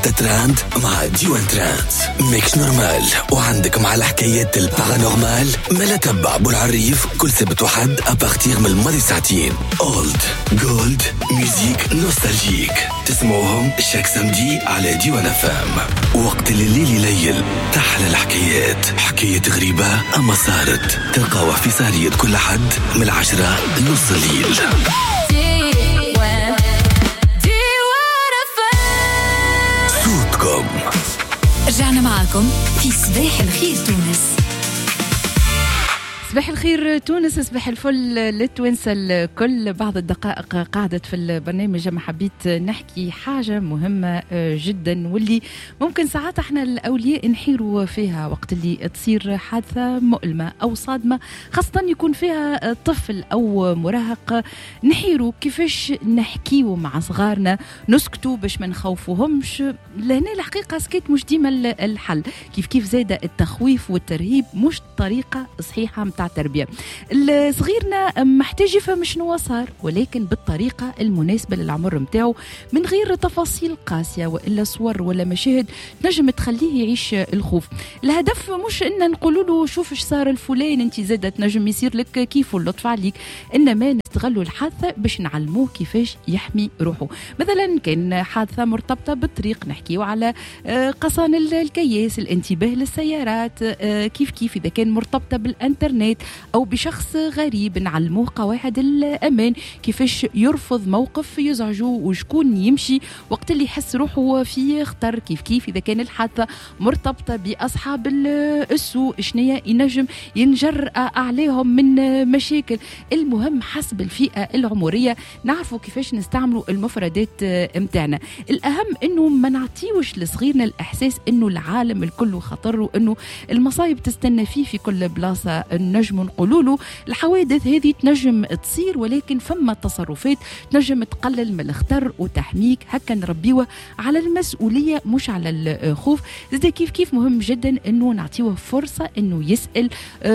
6 تراند مع ديوان ترانس ميكس نورمال. وعندك مع الحكايات البارانورمال ملا تبع بالعريف كل سبت وحد أبارتير من الماضي ساعتين. أولد جولد ميوزيك نوستالجيك تسمعوهم شاك سمدي على ديوان FM. وقت الليل يليل تحلى الحكايات، حكاية غريبة أما صارت، تلقاوها في سارية كل حد من 10 لنص الليل. صوتكم. رجعنا معكم في صباح الخير تونس. صباح الخير تونس، صباح الفل للتوانسة الكل. بعض الدقائق قعدت في البرنامج ما حبيت نحكي حاجة مهمة جدا واللي ممكن ساعات احنا الأولياء نحيروا فيها وقت اللي تصير حادثة مؤلمة أو صادمة، خاصة يكون فيها طفل أو مراهق. نحيروا كيفاش نحكيوا مع صغارنا، نسكتوا باش ما نخوفوهمش. لهنا الحقيقة سكيت مش ديما الحل. كيف زاد التخويف والترهيب مش طريقة صحيحة متاع التربية. صغيرنا محتاج يفهم شنو صار، ولكن بالطريقة المناسبة للعمر متاعه، من غير تفاصيل قاسية وإلا صور ولا مشاهد نجم تخليه يعيش الخوف. الهدف مش إن نقولوا له شوف ايش صار الفلان انت زادت نجم يصير لك كيف اللطف عليك، إنما نستغلوا الحادثة باش نعلموه كيفاش يحمي روحه. مثلا كان حادثة مرتبطة بالطريق، نحكيو على قصان الكياس، الانتباه للسيارات، كيف إذا كان مرتبطة بالإنترنت أو بشخص غريب نعلموه قواعد الأمان، كيفاش يرفض موقف يزعجه وشكون يمشي وقت اللي يحس روحه في خطر. كيف إذا كان الحادثة مرتبطة بأصحاب السوء، شنية ينجم ينجر عليهم من مشاكل. المهم حسب الفئة العمرية نعرفوا كيفاش نستعملوا المفردات متاعنا. الأهم إنه ما نعطيوش لصغيرنا الإحساس إنه العالم الكل خطر وإنه المصايب تستنى فيه في كل بلاصة. نجم نقولوا له الحوادث هذه تنجم تصير، ولكن فما تصرفات تنجم تقلل من الخطر وتحميك. هكا نربيوه على المسؤولية مش على الخوف. زي كيف مهم جدا انه نعطيوه فرصة انه يسأل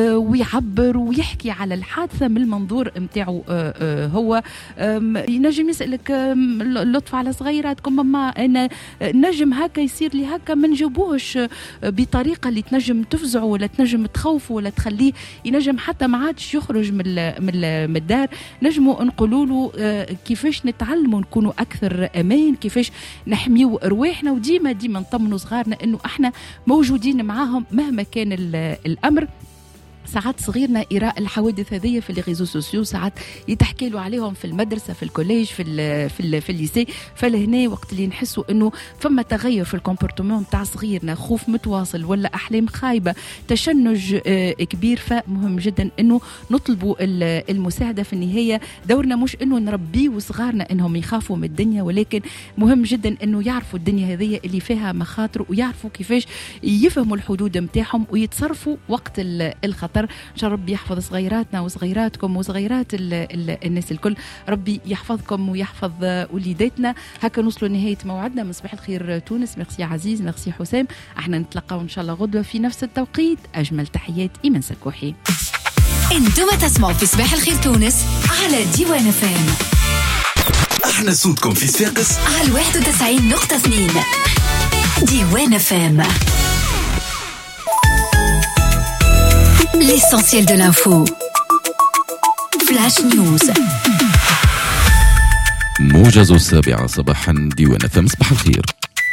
ويعبر ويحكي على الحادثة من المنظور متاعه. هو ينجم يسألك اللطف على صغيراتكم، ماما انا نجم هكا يصير لي هكا، ما نجاوبوش بطريقة اللي تنجم تفزعه ولا تنجم تخوفه ولا تخليه ينجم حتى ما عادش يخرج من الدار. نجموا نقولوا له كيفاش نتعلموا نكونوا اكثر امان، كيفاش نحميو رواحنا، وديما نطمنوا صغارنا انه احنا موجودين معاهم مهما كان الامر. ساعات صغيرنا يرى الحوادث هذه في الريزو سوسيو، ساعات يتحكي له عليهم في المدرسة، في الكوليج، في الليسي. فلهنا وقت اللي نحسوا انه فما تغير في الكومبورتمون تاع صغيرنا، خوف متواصل ولا احلام خايبة، تشنج كبير، فمهم جدا انه نطلبوا المساعدة. في النهاية دورنا مش انه نربيه صغارنا انهم يخافوا من الدنيا، ولكن مهم جدا انه يعرفوا الدنيا هذه اللي فيها مخاطر، ويعرفوا كيفاش يفهموا الحدود متاعهم ويتصرفوا وقت الخطر. إن شاء ربي يحفظ صغيراتنا وصغيراتكم وصغيرات الناس الكل. ربي يحفظكم ويحفظ وليداتنا. هكا نوصلوا لنهاية موعدنا من صباح الخير تونس. ميرسي عزيز، ميرسي حسام. احنا نتلقاو إن شاء الله غدوة في نفس التوقيت. أجمل تحيات إيمان سكوحي. انتم تسمعوا في صباح الخير تونس على ديوان FM. احنا صوتكم في صفاقس على 91.2 ديوان FM. L'essentiel de l'info. Flash News. موجز 7 صباحا ديوان FM. صباح الخير.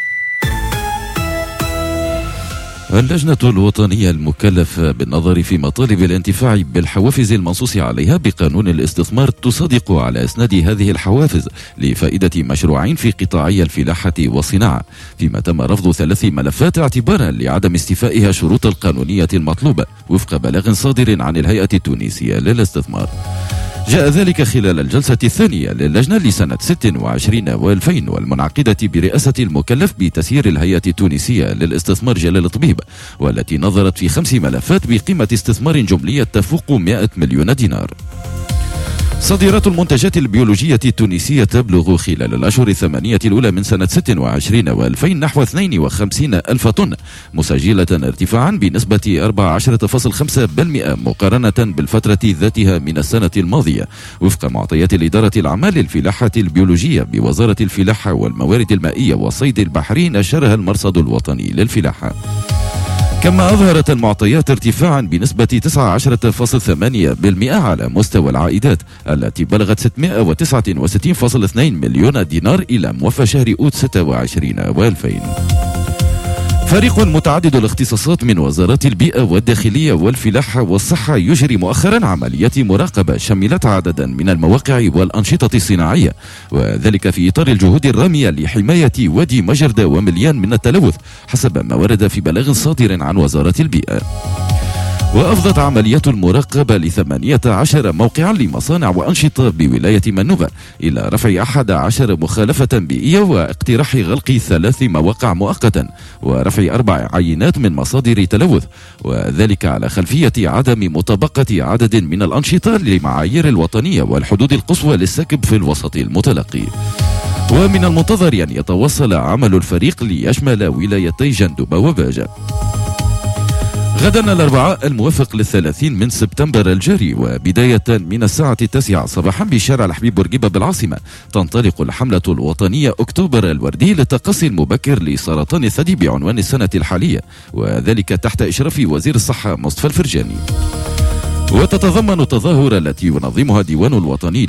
اللجنة الوطنية المكلفة بالنظر في مطالب الانتفاع بالحوافز المنصوص عليها بقانون الاستثمار تصادق على إسناد هذه الحوافز لفائدة مشروعين في قطاعي الفلاحة والصناعة، فيما تم رفض 3 ملفات اعتبارا لعدم استيفائها شروط القانونية المطلوبة وفق بلاغ صادر عن الهيئة التونسية للاستثمار. جاء ذلك خلال الجلسة الثانية للجنة لسنة 26 و2000 والمنعقدة برئاسة المكلف بتسيير الهيئة التونسية للاستثمار جلال الطبيب، والتي نظرت في 5 ملفات بقيمة استثمار جملية تفوق 100 مليون دينار. صادرات المنتجات البيولوجية التونسية تبلغ خلال الأشهر 8 الأولى من سنة 26 و2000 نحو 52 ألف طن، مسجلة ارتفاعا بنسبة 14.5% مقارنة بالفترة ذاتها من السنة الماضية، وفق معطيات الإدارة العامة للفلاحة البيولوجية بوزارة الفلاحة والموارد المائية والصيد البحري نشرها المرصد الوطني للفلاحة. كما أظهرت المعطيات ارتفاعا بنسبة 19.8% على مستوى العائدات التي بلغت 669.2 مليون دينار إلى موفى شهر أوت 26 و2000. فريق متعدد الاختصاصات من وزارات البيئة والداخلية والفلاحة والصحة يجري مؤخرا عمليات مراقبة شملت عددا من المواقع والأنشطة الصناعية، وذلك في إطار الجهود الرامية لحماية وادي مجردة ومليان من التلوث حسب ما ورد في بلاغ صادر عن وزارة البيئة. وأفضت عمليات المراقبة ل18 موقعا لمصانع وأنشطة بولاية منوبة إلى رفع 11 مخالفة بيئية واقتراح غلق 3 مواقع مؤقتا ورفع 4 عينات من مصادر تلوث، وذلك على خلفية عدم مطابقة عدد من الأنشطة للمعايير الوطنية والحدود القصوى للسكب في الوسط المتلقي. ومن المنتظر أن يتواصل عمل الفريق ليشمل ولايتي جندوبة وباجة. غدا الأربعاء الموافق 30 من سبتمبر الجاري وبداية من الساعة 9 صباحا بشارع الحبيب بورقيبة بالعاصمة تنطلق الحملة الوطنية أكتوبر الوردي للتقصي المبكر لسرطان الثدي بعنوان السنة الحالية، وذلك تحت إشراف وزير الصحة مصطفى الفرجاني. وتتضمن التظاهرة التي ينظمها ديوان الوطني